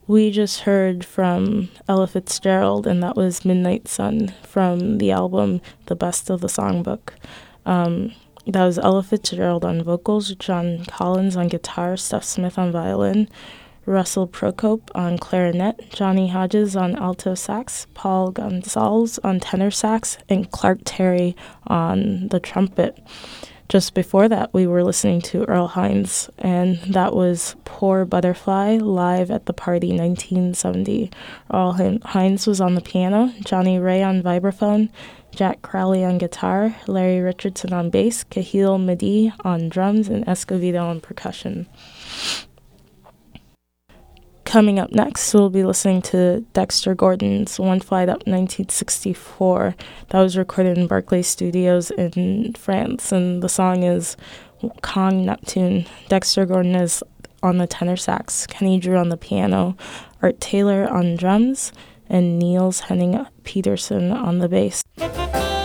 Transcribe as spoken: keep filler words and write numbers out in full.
We just heard from Ella Fitzgerald, and that was Midnight Sun from the album The Best of the Songbook. Um, that was Ella Fitzgerald on vocals, John Collins on guitar, Steph Smith on violin, Russell Procope on clarinet, Johnny Hodges on alto sax, Paul Gonsalves on tenor sax, and Clark Terry on the trumpet. Just before that, we were listening to Earl Hines, and that was Poor Butterfly live at the party nineteen seventy. Earl Hines was on the piano, Johnny Ray on vibraphone, Jack Crowley on guitar, Larry Richardson on bass, Cahill Madi on drums, and Escovedo on percussion. Coming up next, we'll be listening to Dexter Gordon's One Flight Up nineteen sixty-four. That was recorded in Barclay Studios in France, and the song is Kong Neptune. Dexter Gordon is on the tenor sax, Kenny Drew on the piano, Art Taylor on drums, and Niels Henning Peterson on the bass.